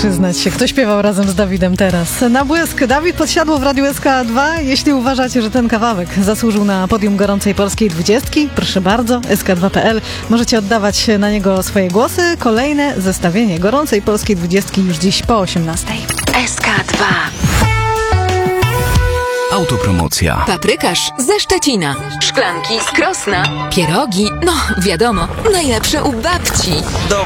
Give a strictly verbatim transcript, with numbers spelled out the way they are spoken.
przyznać się, kto śpiewał razem z Dawidem teraz. Na błysk Dawid Podsiadło w Radiu S K dwa. Jeśli uważacie, że ten kawałek zasłużył na podium Gorącej Polskiej Dwudziestki, proszę bardzo, S K dwa kropka p l. Możecie oddawać na niego swoje głosy. Kolejne zestawienie Gorącej Polskiej Dwudziestki już dziś po osiemnastej. S K dwa. Autopromocja. Paprykarz ze Szczecina. Szklanki z Krosna. Pierogi, no wiadomo, najlepsze u babci.